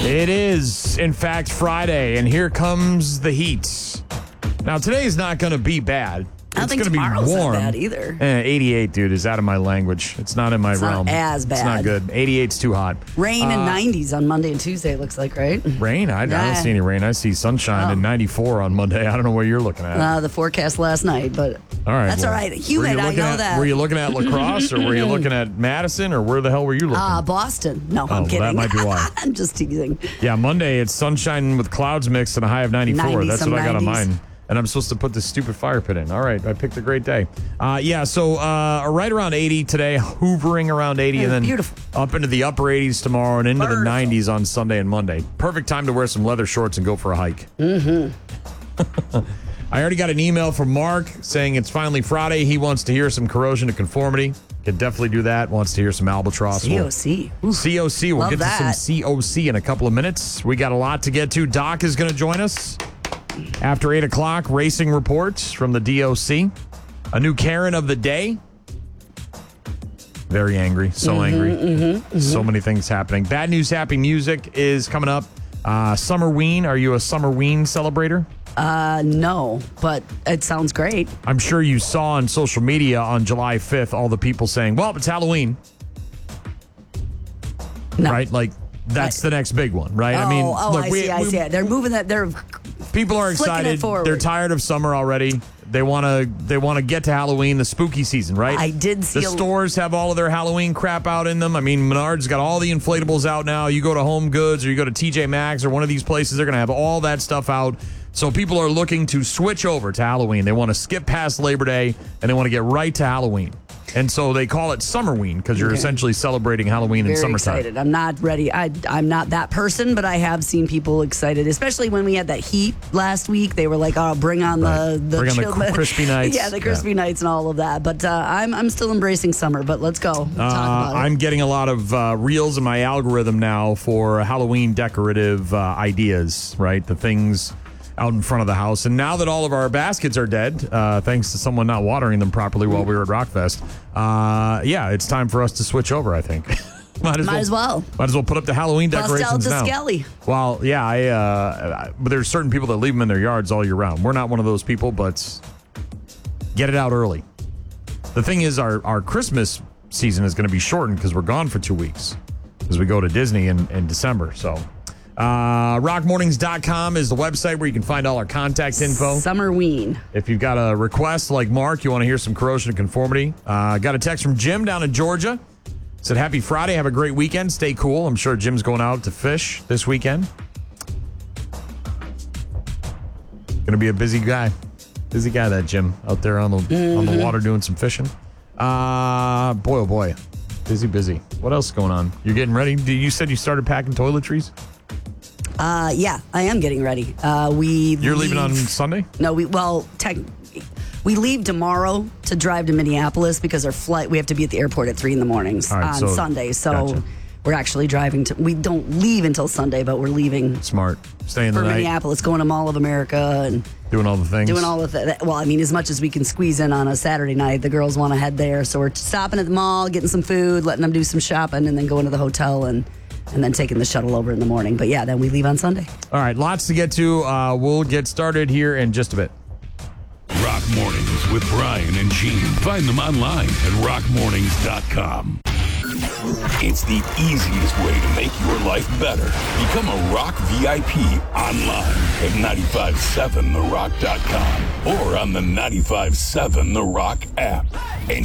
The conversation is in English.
It is, in fact, Friday, and here comes the heat. Now, today is not going to be bad. I don't think going to be tomorrow's warm. not bad either. 88, dude, is out of my language. It's not in my realm. Not as bad. It's not good. 88's too hot. Rain and 90s on Monday and Tuesday, it looks like, right? Rain? I don't see any rain. I see sunshine and 94 on Monday. I don't know what you're looking at. The forecast last night, but all right, that's all right. Humid, I know that. Were you looking at La Crosse, or were you looking at Madison, or where the hell were you looking? Boston. No, I'm kidding. That might be why. I'm just teasing. Yeah, Monday, it's sunshine with clouds mixed and a high of 94. That's what I got on mine. And I'm supposed to put this stupid fire pit in. All right, I picked a great day. So right around 80 today, hovering around 80, and then beautiful. Up into the upper 80s tomorrow and into the 90s on Sunday and Monday. Perfect time to wear some leather shorts and go for a hike. Mm-hmm. I already got an email from Mark saying it's finally Friday. He wants to hear some Corrosion to Conformity. Could definitely do that. Wants to hear some Albatross. COC. COC. We'll get to some COC in a couple of minutes. We got a lot to get to. Doc is going to join us. After 8 o'clock, racing reports from the DOC. A new Karen of the day. Very angry. So angry. So many things happening. Bad news, happy music is coming up. Summerween. Are you a Summerween celebrator? No, but it sounds great. I'm sure you saw on social media on July 5th all the people saying, well, it's Halloween. No. Right? Like, that's the next big one, right? I see. They're moving that. They're people are excited. They're tired of summer already. They want to get to Halloween, the spooky season, right? I did see the stores have all of their Halloween crap out in them. I mean, Menards got all the inflatables out now. You go to Home Goods or you go to TJ Maxx or one of these places, they're going to have all that stuff out. So people are looking to switch over to Halloween. They want to skip past Labor Day and they want to get right to Halloween. And so they call it Summerween because you're essentially celebrating Halloween in summertime. Excited. I'm not ready. I'm not that person, but I have seen people excited, especially when we had that heat last week. They were like, "Oh, bring on the crispy nights." Yeah, the crispy nights and all of that. But I'm still embracing summer. But let's go. Talk about it. I'm getting a lot of reels in my algorithm now for Halloween decorative ideas. Right, the things out in front of the house. And now that all of our baskets are dead, thanks to someone not watering them properly while we were at Rockfest, it's time for us to switch over, I think. Might as well put up the Halloween decorations now. Skelly. Well, yeah, but there's certain people that leave them in their yards all year round. We're not one of those people, but get it out early. The thing is, our Christmas season is going to be shortened because we're gone for 2 weeks as we go to Disney in December, so... rockmornings.com is the website where you can find all our contact info. Summerween. If you've got a request like Mark, you want to hear some Corrosion to Conformity. Got a text from Jim down in Georgia. Said, happy Friday. Have a great weekend. Stay cool. I'm sure Jim's going out to fish this weekend. Going to be a busy guy. Busy guy, that Jim, out there on the water doing some fishing. Boy, oh boy. Busy. What else is going on? You're getting ready? You said you started packing toiletries? Yeah, I am getting ready. You're leaving on Sunday? No, we leave tomorrow to drive to Minneapolis because our flight, we have to be at the airport at 3 a.m. on Sunday. So gotcha. We're actually driving we don't leave until Sunday, but we're leaving. Smart. Staying the night. For Minneapolis, going to Mall of America and doing all the things. Doing all of that. Well, I mean, as much as we can squeeze in on a Saturday night, the girls want to head there. So we're stopping at the mall, getting some food, letting them do some shopping, and then going to the hotel and then taking the shuttle over in the morning. But yeah, then we leave on Sunday. All right, lots to get to. We'll get started here in just a bit. Rock Mornings with Brian and Gene. Find them online at rockmornings.com. It's the easiest way to make your life better. Become a Rock VIP online at 957therock.com or on the 957 The Rock app. And